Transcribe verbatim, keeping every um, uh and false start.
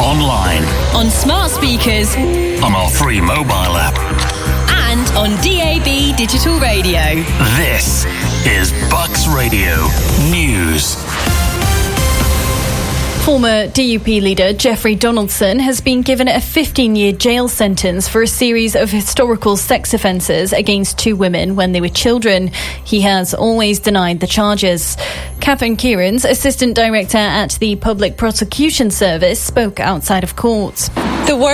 online, on smart speakers, on our free mobile app, and on D A B digital radio. This is Bucks Radio News. Former D U P leader Jeffrey Donaldson has been given a fifteen-year jail sentence for a series of historical sex offences against two women when they were children. He has always denied the charges. Catherine Kieran's assistant director at the Public Prosecution Service spoke outside of court. The